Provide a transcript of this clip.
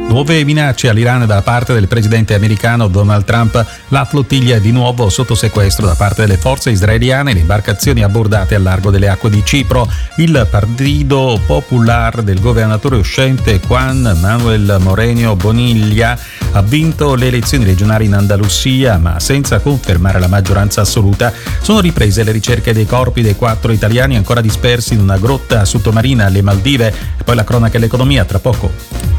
Nuove minacce all'Iran da parte del presidente americano Donald Trump, la flottiglia è di nuovo sotto sequestro da parte delle forze israeliane, le imbarcazioni abbordate al largo delle acque di Cipro. Il Partido Popular del governatore uscente Juan Manuel Moreno Bonilla ha vinto le elezioni regionali in Andalusia, ma senza confermare la maggioranza assoluta. Sono riprese le ricerche dei corpi dei 4 italiani ancora dispersi in una grotta sottomarina alle Maldive. E poi la cronaca e l'economia tra poco.